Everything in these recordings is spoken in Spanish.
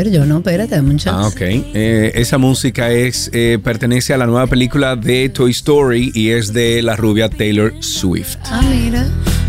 Pero yo no, espérate, dame un chance. Ok. Esa música pertenece a la nueva película de Toy Story y es de la rubia Taylor Swift. Ah, mira.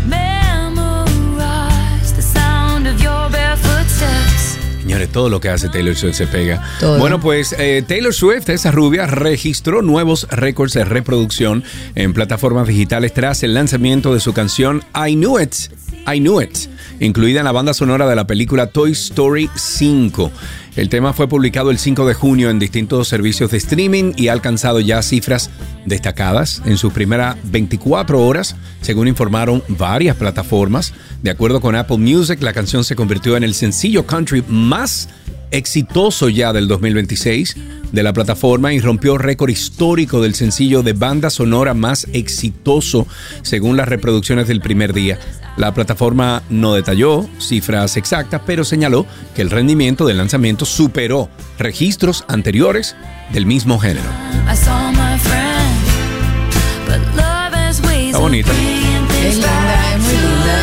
Señores, todo lo que hace Taylor Swift se pega. Todo. Bueno, pues Taylor Swift, esa rubia, registró nuevos récords de reproducción en plataformas digitales tras el lanzamiento de su canción I Knew It, incluida en la banda sonora de la película Toy Story 5. El tema fue publicado el 5 de junio en distintos servicios de streaming y ha alcanzado ya cifras destacadas en sus primeras 24 horas, según informaron varias plataformas. De acuerdo con Apple Music, la canción se convirtió en el sencillo country más exitoso ya del 2026 de la plataforma y rompió récord histórico del sencillo de banda sonora más exitoso según las reproducciones del primer día. La plataforma no detalló cifras exactas, pero señaló que el rendimiento del lanzamiento superó registros anteriores del mismo género. Está bonita. Es linda, es muy linda.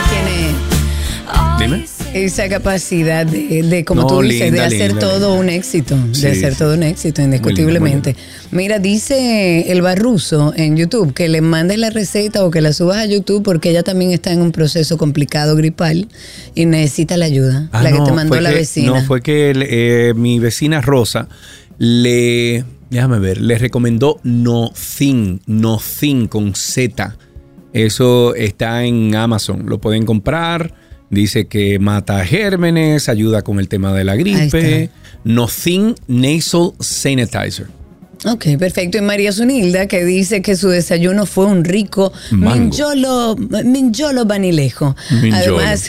Ella tiene... Dime. Esa capacidad de como No, tú dices, linda, de hacer linda, todo linda. un éxito. Sí, De hacer sí. todo un éxito, indiscutiblemente. Mira, dice el Barruso en YouTube que le mandes la receta o que la subas a YouTube porque ella también está en un proceso complicado gripal y necesita la ayuda. La que te mandó la vecina. No, fue que mi vecina Rosa le recomendó Nothin con Z. Eso está en Amazon, lo pueden comprar. Dice que mata gérmenes, ayuda con el tema de la gripe. Nothin Nasal Sanitizer. Ok, perfecto. Y María Zunilda, que dice que su desayuno fue un rico minjolo vanilejo. Minjolo. Además,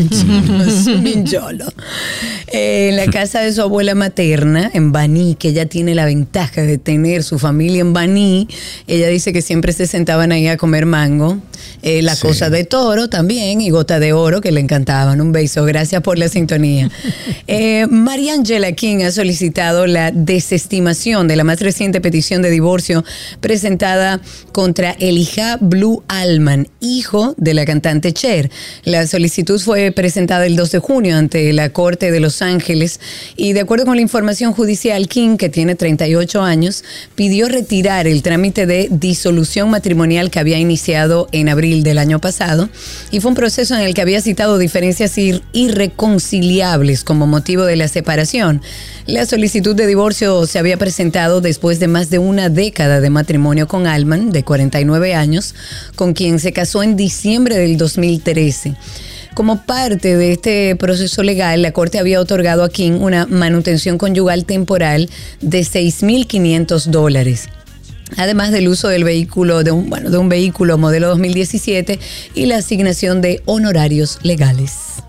minjolo. En la casa de su abuela materna, en Baní, que ella tiene la ventaja de tener su familia en Baní, ella dice que siempre se sentaban ahí a comer mango. La cosa de toro también y gota de oro, que le encantaban. Un beso, gracias por la sintonía. María Angela King ha solicitado la desestimación de la más reciente petición de divorcio presentada contra Elijah Blue Allman, hijo de la cantante Cher. La solicitud fue presentada el 2 de junio ante la Corte de Los Ángeles y de acuerdo con la información judicial, King, que tiene 38 años, pidió retirar el trámite de disolución matrimonial que había iniciado en abril del año pasado y fue un proceso en el que había citado diferencias irreconciliables como motivo de la separación. La solicitud de divorcio se había presentado después de más de una década de matrimonio con Allman, de 49 años, con quien se casó en diciembre del 2013. Como parte de este proceso legal, la Corte había otorgado a King una manutención conyugal temporal de $6,500. Además del uso del vehículo, de un vehículo modelo 2017 y la asignación de honorarios legales.